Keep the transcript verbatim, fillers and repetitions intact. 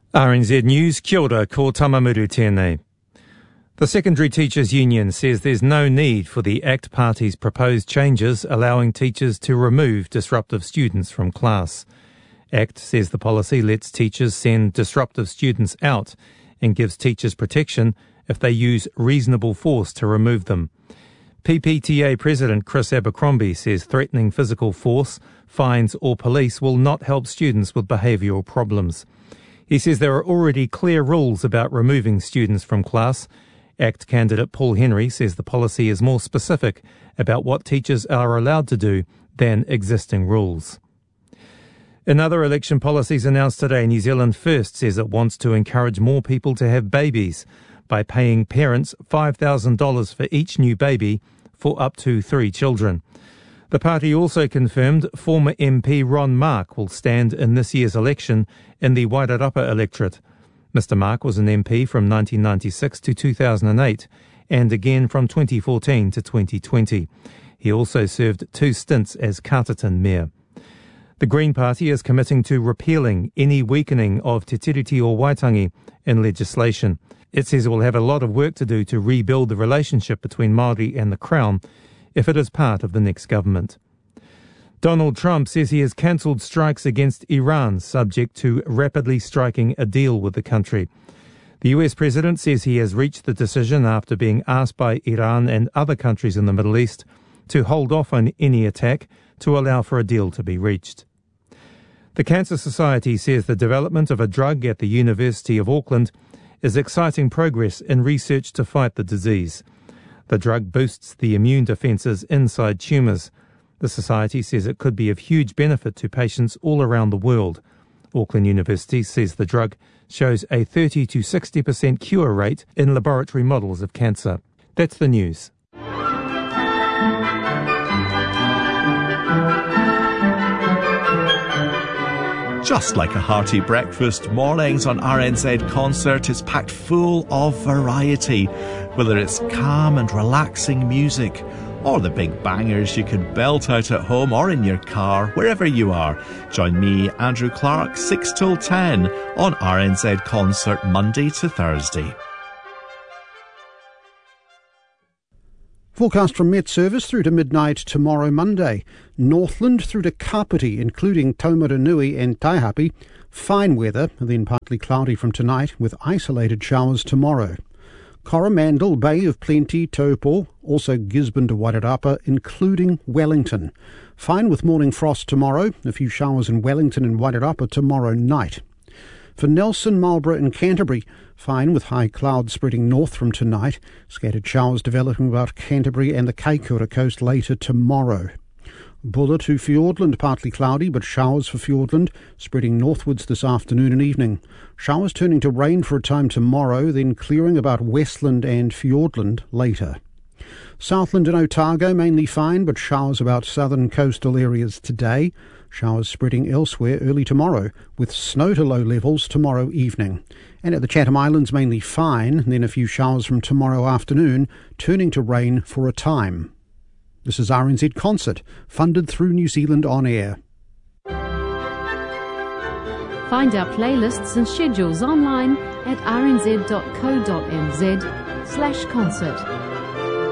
R N Z News, kia ora, ko Tamamuru tēnei. The Secondary Teachers Union says there's no need for the ACT Party's proposed changes allowing teachers to remove disruptive students from class. ACT says the policy lets teachers send disruptive students out and gives teachers protection if they use reasonable force to remove them. P P T A President Chris Abercrombie says threatening physical force, fines or police will not help students with behavioural problems. He says there are already clear rules about removing students from class. ACT candidate Paul Henry says the policy is more specific about what teachers are allowed to do than existing rules. In other election policies announced today, New Zealand First says it wants to encourage more people to have babies by paying parents five thousand dollars for each new baby for up to three children. The party also confirmed former M P Ron Mark will stand in this year's election in the Wairarapa electorate. Mister Mark was an M P from nineteen ninety-six to two thousand eight and again from twenty fourteen to twenty twenty. He also served two stints as Carterton Mayor. The Green Party is committing to repealing any weakening of Te Tiriti o Waitangi in legislation. It says it will have a lot of work to do to rebuild the relationship between Māori and the Crown if it is part of the next government. Donald Trump says he has cancelled strikes against Iran, subject to rapidly striking a deal with the country. The U S president says he has reached the decision after being asked by Iran and other countries in the Middle East to hold off on any attack to allow for a deal to be reached. The Cancer Society says the development of a drug at the University of Auckland is exciting progress in research to fight the disease. The drug boosts the immune defences inside tumours. The Society says it could be of huge benefit to patients all around the world. Auckland University says the drug shows a thirty to sixty percent cure rate in laboratory models of cancer. That's the news. Just like a hearty breakfast, mornings on R N Z Concert is packed full of variety. Whether it's calm and relaxing music, or the big bangers you can belt out at home or in your car, wherever you are. Join me, Andrew Clark, six till ten on R N Z Concert, Monday to Thursday. Forecast from Met Service through to midnight tomorrow Monday. Northland through to Kapiti, including Taumarunui and Taihape. Fine weather, then partly cloudy from tonight with isolated showers tomorrow. Coromandel, Bay of Plenty, Taupo, also Gisborne to Wairarapa, including Wellington. Fine with morning frost tomorrow, a few showers in Wellington and Wairarapa tomorrow night. For Nelson, Marlborough and Canterbury, fine with high clouds spreading north from tonight. Scattered showers developing about Canterbury and the Kaikoura coast later tomorrow. Bulla to Fiordland, partly cloudy, but showers for Fiordland, spreading northwards this afternoon and evening. Showers turning to rain for a time tomorrow, then clearing about Westland and Fiordland later. Southland and Otago, mainly fine, but showers about southern coastal areas today. Showers spreading elsewhere early tomorrow, with snow to low levels tomorrow evening. And at the Chatham Islands, mainly fine, then a few showers from tomorrow afternoon, turning to rain for a time. This is R N Z Concert, funded through New Zealand On Air. Find our playlists and schedules online at r n z dot co dot n z slash concert.